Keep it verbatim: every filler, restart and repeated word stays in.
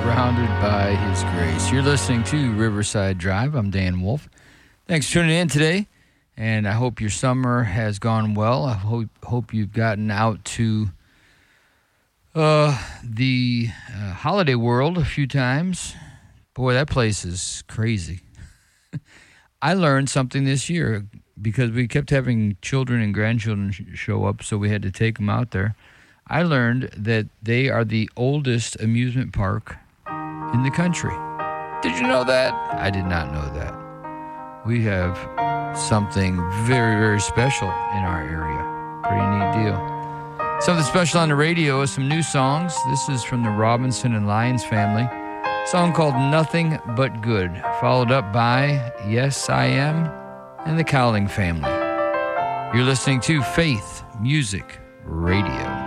surrounded by His grace. You're listening to Riverside Drive. I'm Dan Wolf. Thanks for tuning in today, and I hope your summer has gone well. I hope hope you've gotten out to uh, the uh, Holiday World a few times. Boy, that place is crazy. I learned something this year because we kept having children and grandchildren sh- show up, so we had to take them out there. I learned that they are the oldest amusement park in the country. Did you know that? I did not know that. We have something very, very special in our area. Pretty neat deal. Something special on the radio is some new songs. This is from the Robinson and Lyons family. A song called Nothing But Good, followed up by Yes, I Am and the Cowling family. You're listening to Faith Music Radio.